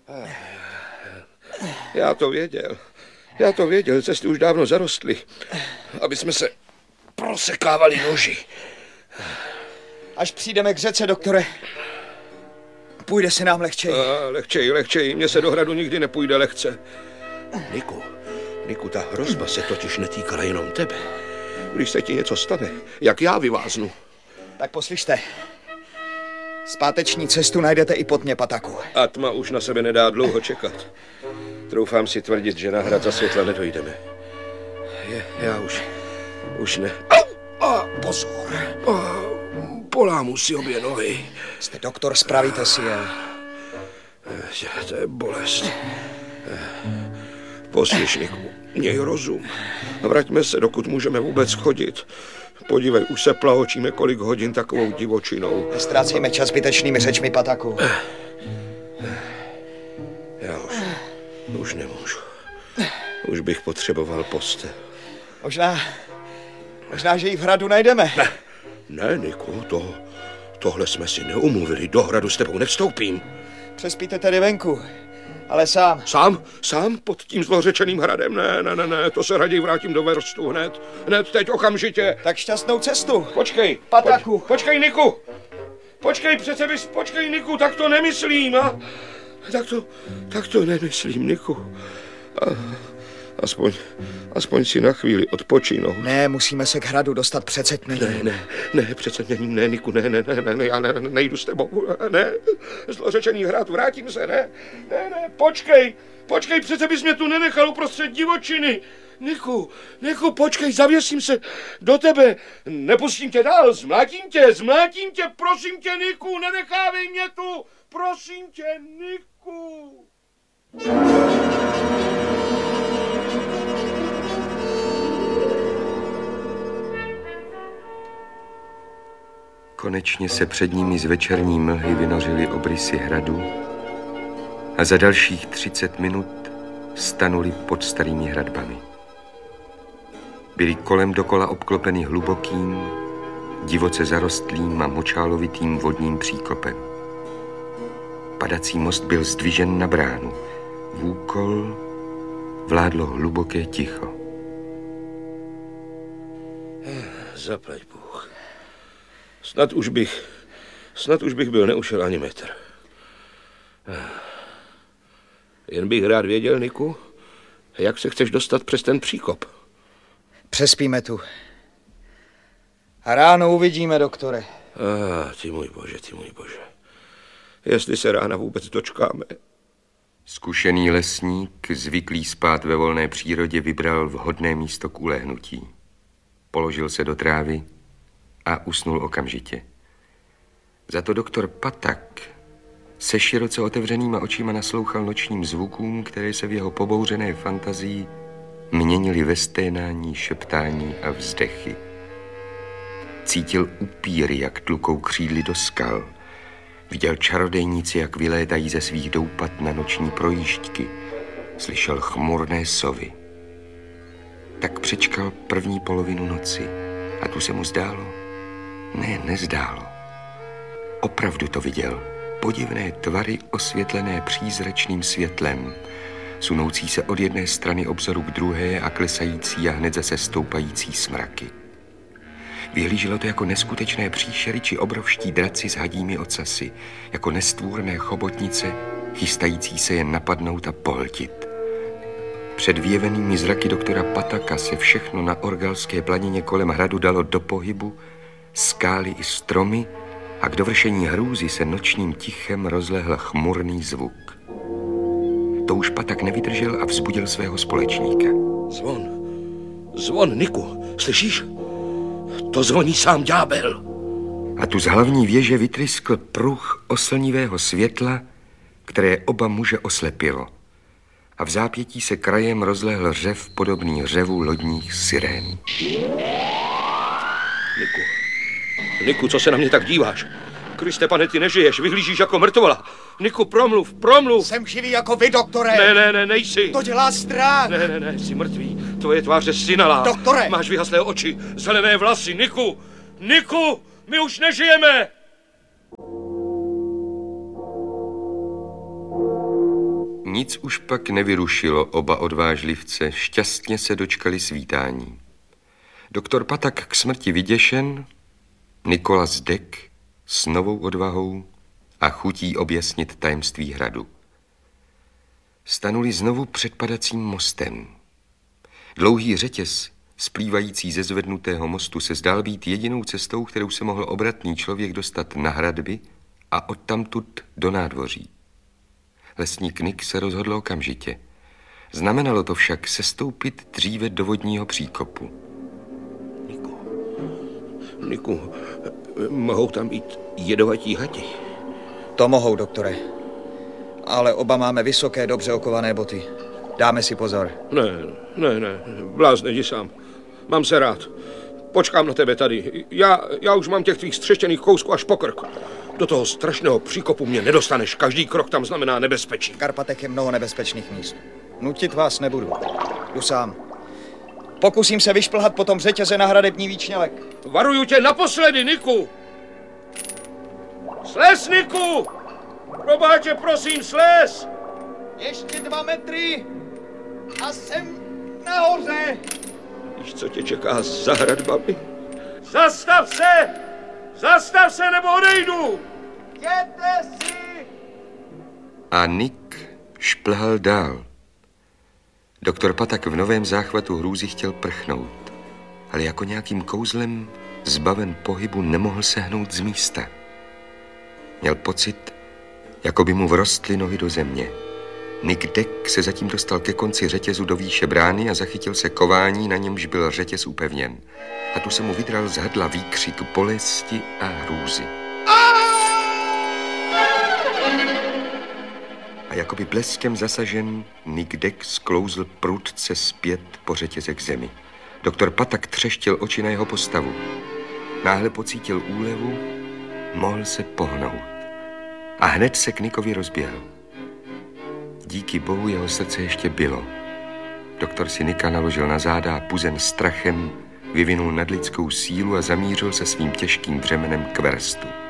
Já to věděl, cesty už dávno zarostly, aby jsme se prosekávali noži. Až přijdeme k řece, doktore, půjde se nám lehčej. Lehčej, mně se do hradu nikdy nepůjde lehce. Niku, ta hrozba se totiž netýkala jenom tebe. Když se ti něco stane, jak já vyváznu. Tak poslyšte, zpáteční cestu najdete i pod mě, Pataku. A tma už na sebe nedá dlouho čekat. Troufám si tvrdit, že na hrad za světla nedojdeme. Já už ne. Pozor. Polámu si obě nohy. Jste doktor, spravíte si je. To je bolest. Poslyš, Niku, měj rozum. Vraťme se, dokud můžeme vůbec chodit. Podívej, už se plahočíme kolik hodin takovou divočinou. Nestrácejme čas zbytečnými řečmi, Pataku. Já už nemůžu. Už bych potřeboval postel. Možná, že ji v hradu najdeme. Ne, Niku, tohle jsme si neumluvili. Do hradu s tebou nevstoupím. Přespíte tedy venku, ale sám. Sám pod tím zlořečeným hradem? Ne, to se raději vrátím do Verstu hned, teď okamžitě. Tak šťastnou cestu. Počkej, Pataku. Počkej, Niku. Počkej, Niku, tak to nemyslím. Tak to nemyslím, Niku. Aspoň si na chvíli odpočinout. Ne, musíme se k hradu dostat přece tměním. Ne, přece tměním, ne, Niku, ne, já nejdu s tebou, ne, zlořečený hrad, vrátím se, ne, počkej, přece bys mě tu nenechal uprostřed divočiny. Niku, počkej, zavěsím se do tebe, nepustím tě dál, zmlátím tě, prosím tě, Niku, nenechávej mě tu, prosím tě, Niku. Konečně se před nimi z večerní mlhy vynořily obrysy hradu a za dalších 30 minut stanuli pod starými hradbami. Byly kolem dokola obklopeny hlubokým, divoce zarostlým a močálovitým vodním příkopem. Padací most byl zdvižen na bránu. Vůkol vládlo hluboké ticho. Zaplať Bůh. Snad už bych byl neušel ani metr. Jen bych rád věděl, Niku, jak se chceš dostat přes ten příkop. Přespíme tu. A ráno uvidíme, doktore. Ty můj bože. Jestli se rána vůbec dočkáme. Zkušený lesník, zvyklý spát ve volné přírodě, vybral vhodné místo k ulehnutí. Položil se do trávy a usnul okamžitě. Za to doktor Patak se široce otevřenýma očima naslouchal nočním zvukům, které se v jeho pobouřené fantazii měnily ve sténání, šeptání a vzdechy. Cítil upíry, jak tlukou křídly do skal. Viděl čarodejníci, jak vylétají ze svých doupat na noční projížďky. Slyšel chmurné sovy. Tak přečkal první polovinu noci a tu se mu zdálo. Ne, nezdálo. Opravdu to viděl. Podivné tvary osvětlené přízračným světlem, sunoucí se od jedné strany obzoru k druhé a klesající a hned zase stoupající smraky. Vyhlíželo to jako neskutečné příšery či obrovští draci s hadími ocasy, jako nestvůrné chobotnice, chystající se jen napadnout a pohltit. Před vyjevenými zraky doktora Pataka se všechno na Orgalské planině kolem hradu dalo do pohybu, skály i stromy, a k dovršení hrůzy se nočním tichem rozlehl chmurný zvuk. To už Patak nevydržel a vzbudil svého společníka. Zvon, Niku, slyšíš? To zvoní sám ďábel. A tu z hlavní věže vytryskl pruh oslnivého světla, které oba muže oslepilo. A v zápětí se krajem rozlehl řev podobný řevu lodních sirén. Niku, co se na mě tak díváš? Kriste, pane, ty nežiješ, vyhlížíš jako mrtvola. Niku, promluv. Jsem živý jako vy, doktore. Ne, nejsi. To dělá strach. Ne, jsi mrtvý. Tvoje tváře synalá. Doktore. Máš vyhaslé oči, zelené vlasy. Niku, my už nežijeme. Nic už pak nevyrušilo oba odvážlivce, šťastně se dočkali svítání. Doktor Patak k smrti vyděšen, Nicholas Deck s novou odvahou a chutí objasnit tajemství hradu. Stanuli znovu před padacím mostem. Dlouhý řetěz, splývající ze zvednutého mostu, se zdál být jedinou cestou, kterou se mohl obratný člověk dostat na hradby a odtamtud do nádvoří. Lesník Nick se rozhodl okamžitě. Znamenalo to však sestoupit dříve do vodního příkopu. Niku, mohou tam být jedovatí hadi. To mohou, doktore. Ale oba máme vysoké, dobře okované boty. Dáme si pozor. Ne, blázne, jdi sám. Mám se rád. Počkám na tebe tady. Já už mám těch tvých střeštěných kousků až po krk. Do toho strašného příkopu mě nedostaneš. Každý krok tam znamená nebezpečí. V Karpatech je mnoho nebezpečných míst. Nutit vás nebudu. Jdu sám. Pokusím se vyšplhat po tom řetěze na hradební výčnělek. Varuju tě naposledy, Niku! Slez, Niku! Proboha tě, prosím, slez! Ještě 2 metry a jsem nahoře. Víš, co tě čeká za hradbami? Zastav se! Zastav se, nebo odejdu! Jděte si! A Nick šplhal dál. Doktor Patak v novém záchvatu hrůzy chtěl prchnout, ale jako nějakým kouzlem, zbaven pohybu, nemohl se hnout z místa. Měl pocit, jako by mu vrostly nohy do země. Nick Deck se zatím dostal ke konci řetězu do výše brány a zachytil se kování, na němž byl řetěz upevněn. A tu se mu vydral z hrdla výkřik bolesti a hrůzy. A jakoby bleskem zasažen, Nick Deck sklouzl prudce zpět po řetěze k zemi. Doktor Patak třeštil oči na jeho postavu. Náhle pocítil úlevu, mohl se pohnout. A hned se k Nickovi rozběhl. Díky bohu jeho srdce ještě bylo. Doktor si Nicka naložil na záda a puzen strachem vyvinul nadlidskou sílu a zamířil se svým těžkým břemenem k verstu.